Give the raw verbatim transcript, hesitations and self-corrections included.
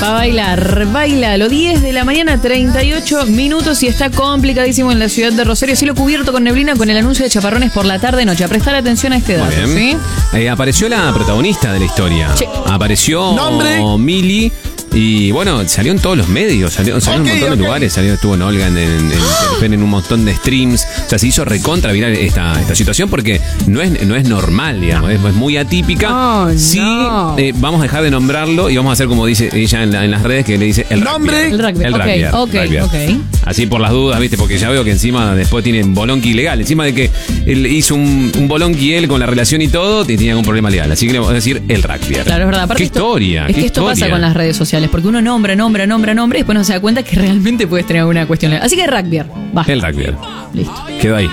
Para bailar, baila. Lo diez de la mañana, treinta y ocho minutos y está complicadísimo en la ciudad de Rosario. Cielo cubierto con neblina con el anuncio de chaparrones por la tarde-noche. A prestar atención a este dato, ¿sí? Eh, apareció la protagonista de la historia. Sí. Apareció ¿Nombre? Mili. Y bueno, salió en todos los medios, salió, salió Ok, en un montón ok. de lugares, salió, estuvo en Olga, en, en, en, Telefe, en un montón de streams. O sea, se hizo recontra viral esta, esta situación porque no es, no es normal, digamos, es, es muy atípica. Oh, sí, no. eh, vamos a dejar de nombrarlo y vamos a hacer como dice ella en, la- en las redes, que le dice el ¿Nombre? rugby. El rugby, El ok, rugby, ok, rugby. ok. Así por las dudas, ¿viste? Porque ya veo que encima después tienen bolonqui ilegal. Encima de que él hizo un, un bolonqui él con la relación y todo, tenía algún problema legal. Así que le vamos a decir el rugby. Claro, es verdad. Aparte ¿Qué esto- historia? Es qué que esto historia. pasa con las redes sociales, porque uno nombra, nombra, nombra, nombra y después no se da cuenta que realmente puedes tener alguna cuestión legal. Así que rugby, va. El rugby. Listo. Quedó ahí.